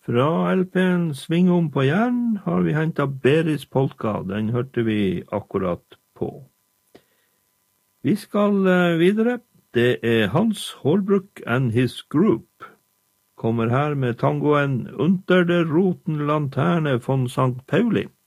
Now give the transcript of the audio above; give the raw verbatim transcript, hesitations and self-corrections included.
Fra L P-en Sving om på Jern har vi hentet Beris polka, den hørte vi akkurat på. Vi skal videre. Det er Hans Holbrook and his group. Kommer her med tangoen Unter der roten Lanterne von Sankt Pauli.